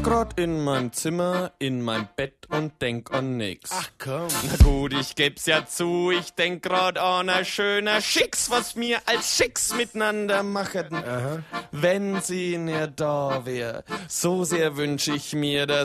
grad in meinem Zimmer, in mein Bett und denk an nix. Ach komm. Na gut, ich geb's ja zu, ich denk grad an a schöner Schicks, was mir als Schicks miteinander machten. Aha. Wenn sie nicht da wär, so sehr wünsch ich mir, dass